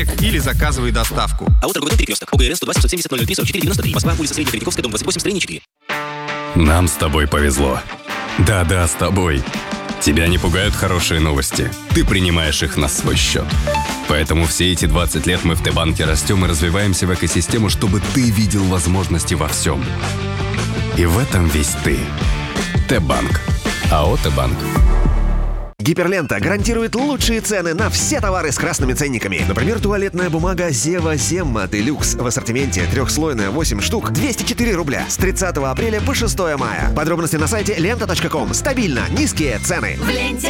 или заказывай доставку. АО «Торговый дом Перекресток». ОГРН 102 770 003 44 93. Москва, улица Средняя Третьяковская, дом 28, строение 4. Нам с тобой повезло. Да-да, с тобой. Тебя не пугают хорошие новости. Ты принимаешь их на свой счет. Поэтому все эти 20 лет мы в Т-банке растем и развиваемся в экосистему, чтобы ты видел возможности во всем. И в этом весь ты. Т-банк. АО «Т-банк». Гиперлента гарантирует лучшие цены на все товары с красными ценниками. Например, туалетная бумага Зева Земма Делюкс в ассортименте трехслойная 8 штук 204 рубля с 30 апреля по 6 мая. Подробности на сайте lenta.com. Стабильно низкие цены. В ленте